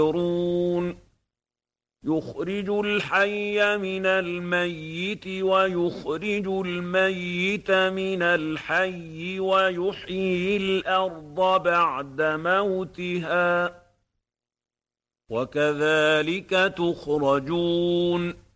يخرج الحي من الميت ويخرج الميت من الحي ويحيي الأرض بعد موتها وكذلك تخرجون